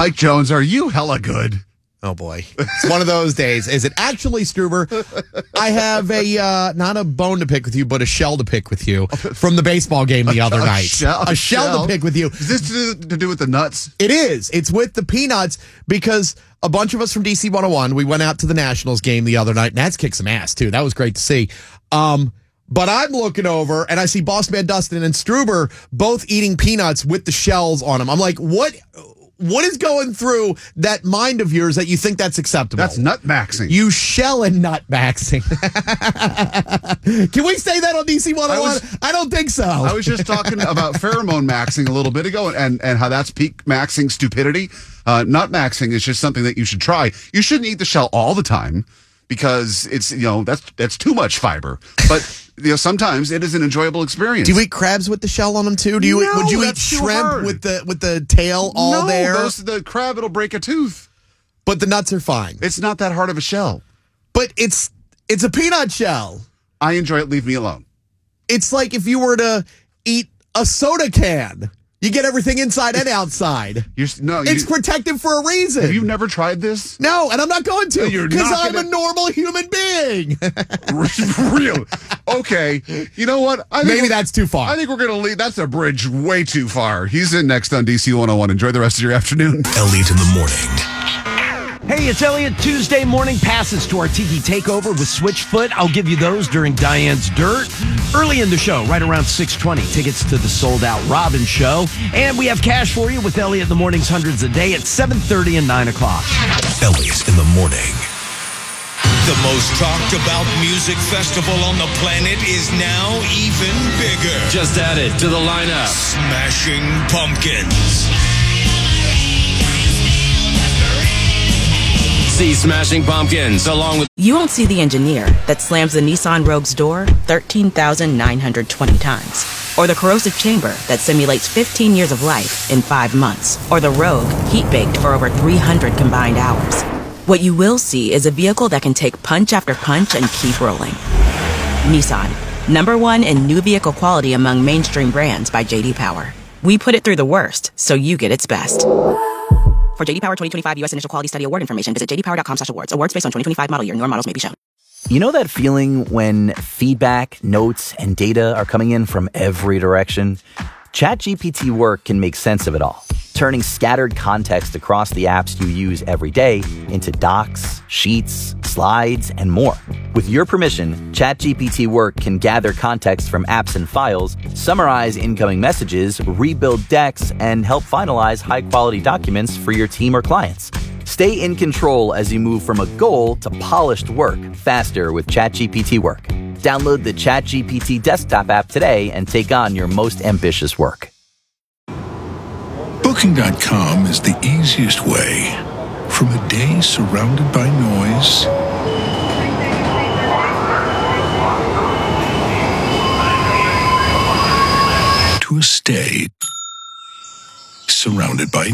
Mike Jones, are you hella good? Oh, boy. It's one of those days. Is it actually, Struber? I have not a bone to pick with you, but a shell to pick with you from the baseball game the other night. A shell to pick with you. Is this to do with the nuts? It is. It's with the peanuts because a bunch of us from DC 101, we went out to the Nationals game the other night. And Nats kicked some ass, too. That was great to see. But I'm looking over, and I see Boss Man Dustin and Struber both eating peanuts with the shells on them. I'm like, what is going through that mind of yours that you think that's acceptable? That's nut maxing. You shell and nut maxing. Can we say that on DC 101? I don't think so. I was just talking about pheromone maxing a little bit ago and how that's peak maxing stupidity. Nut maxing is just something that you should try. You shouldn't eat the shell all the time because it's, that's too much fiber. But sometimes it is an enjoyable experience. Do you eat crabs with the shell on them too? Would you eat shrimp with the tail all there? No, the crab, it'll break a tooth. But the nuts are fine. It's not that hard of a shell. But it's a peanut shell. I enjoy it. Leave me alone. It's like if you were to eat a soda can. You get everything inside and outside. It's protective for a reason. Have you never tried this? No, and I'm not going to because I'm a normal human being. Real. Okay. You know what? Maybe that's too far. I think we're going to leave. That's a bridge way too far. He's in next on DC 101. Enjoy the rest of your afternoon. Elliot in the morning. Hey, it's Elliot. Tuesday morning passes to our Tiki Takeover with Switchfoot. I'll give you those during Diane's Dirt. Early in the show, right around 6:20, tickets to the sold-out Robin Show. And we have cash for you with Elliot in the Morning's Hundreds a Day at 7:30 and 9 o'clock. Elliot in the morning. The most talked about music festival on the planet is now even bigger. Just added to the lineup. Smashing Pumpkins. See Smashing Pumpkins along with... You won't see the engineer that slams the Nissan Rogue's door 13,920 times. Or the corrosive chamber that simulates 15 years of life in 5 months. Or the Rogue heat-baked for over 300 combined hours. What you will see is a vehicle that can take punch after punch and keep rolling. Nissan, #1 in new vehicle quality among mainstream brands by J.D. Power. We put it through the worst, so you get its best. For J.D. Power 2025 U.S. Initial Quality Study Award information, visit jdpower.com/awards. Awards based on 2025 model year. Newer models may be shown. You know that feeling when feedback, notes, and data are coming in from every direction? ChatGPT Work can make sense of it all, turning scattered context across the apps you use every day into docs, sheets, slides, and more. With your permission, ChatGPT Work can gather context from apps and files, summarize incoming messages, rebuild decks, and help finalize high-quality documents for your team or clients. Stay in control as you move from a goal to polished work faster with ChatGPT Work. Download the ChatGPT desktop app today and take on your most ambitious work. Booking.com is the easiest way from a day surrounded by noise to a stay surrounded by